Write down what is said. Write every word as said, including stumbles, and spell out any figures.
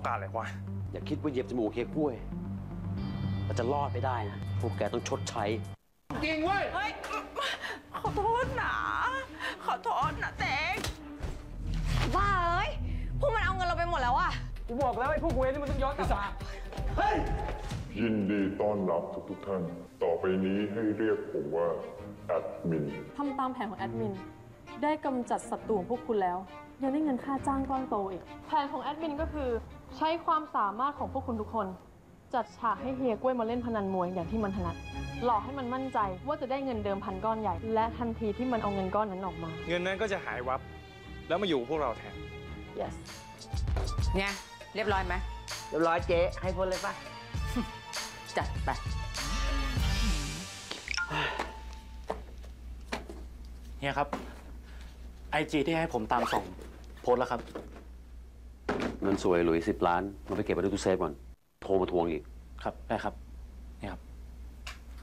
การอะไรวะอย่าคิดว่าเหยียบจมูกเฮียกล้วยเราจะรอดไปได้นะพวกแกต้องชดใช้จริงเว้ยเฮ้ยขอโทษนะขอโทษนะเต็งบ้าเอ้ยพวกมันเอาเงินเราไปหมดแล้วอะกูบอกแล้วไอ้พวกเวรนี่มันต้องย้อนกลับมาเฮ้ยยินดีต้อนรับทุกทุกท่าน ต่อไปนี้ให้เรียกผมว่าแอดมินทำตามแผนของแอดมินได้กำจัดศัตรูของพวกคุณแล้วยังได้เงินค่าจ้างก้อนโตอีกแผนของแอดมินก็คือใช้ความสามารถของพวกคุณทุกคนจัดฉากให้เฮียกล้วยมาเล่นพนันมวยอย่างที่มันถนัดหลอกให้มันมั่นใจว่าจะได้เงินเดิมพันก้อนใหญ่และทันทีที่มันเอาเงินก้อนนั้นออกมาเงินนั้นก็จะหายวับแล้วมาอยู่พวกเราแทน yes ไงเรียบร้อยไหมเรียบร้อยเจ๊ให้พ้นเลยป่ะจัดไปเฮียครับไอจีที่ให้ผมตามส่องโพสแล้วครับเงินสวยหลุยสิบล้านมันไปเก็บไว้ในตู้เซฟก่อนโทรมาทวงอีกครับได้ครับ